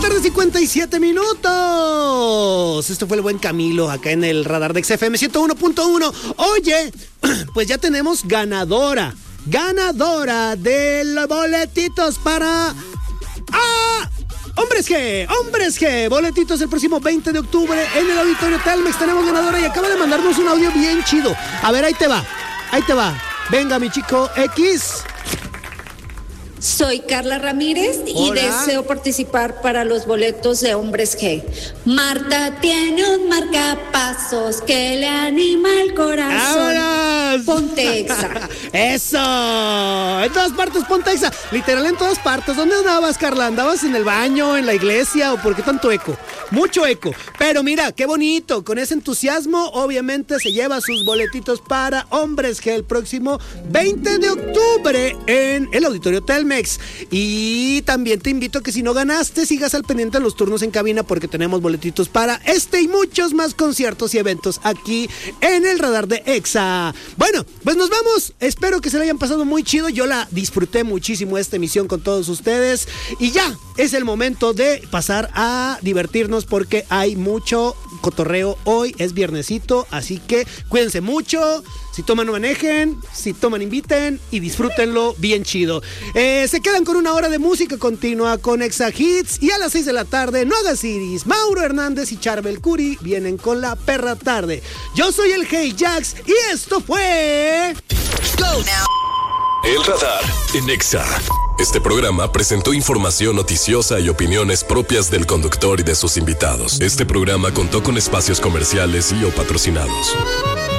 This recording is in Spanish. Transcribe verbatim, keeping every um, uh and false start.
tarde, cincuenta y siete minutos. Esto fue el buen Camilo acá en el radar de X F M ciento uno punto uno. Oye, pues ya tenemos ganadora. Ganadora de los boletitos para... ¡Ah! Hombres G, Hombres G, boletitos el próximo veinte de octubre en el Auditorio Telmex. Tenemos ganadora y acaba de mandarnos un audio bien chido. A ver, ahí te va, ahí te va. Venga, mi chico X. Soy Carla Ramírez y Hola. deseo participar para los boletos de Hombres G. Marta tiene un marcapasos que le anima el corazón. ¡Vámonos! Ponte Exa. ¡Eso! En todas partes, ponte Exa. Literal, en todas partes. ¿Dónde andabas, Carla? ¿Andabas en el baño, en la iglesia o por qué tanto eco? Mucho eco. Pero mira, qué bonito. Con ese entusiasmo, obviamente, se lleva sus boletitos para Hombres G el próximo veinte de octubre en el Auditorio Telmex. Y también te invito a que si no ganaste, sigas al pendiente de los turnos en cabina porque tenemos boletitos para este y muchos más conciertos y eventos aquí en el radar de Exa. Bueno, pues nos vamos. Espero que se la hayan pasado muy chido. Yo la disfruté muchísimo esta emisión con todos ustedes. Y ya es el momento de pasar a divertirnos porque hay mucho cotorreo. Hoy es viernesito, así que cuídense mucho. Si toman, no manejen. Si toman, inviten y disfrútenlo bien chido. Eh, se quedan con una hora de música continua con Exa Hits. Y a las seis de la tarde, No Hagas Iris, Mauro Hernández y Charbel Curi vienen con la perra tarde. Yo soy el Hey Jax y esto fue... Go now. El radar en Exa. Este programa presentó información noticiosa y opiniones propias del conductor y de sus invitados. Este programa contó con espacios comerciales y o patrocinados.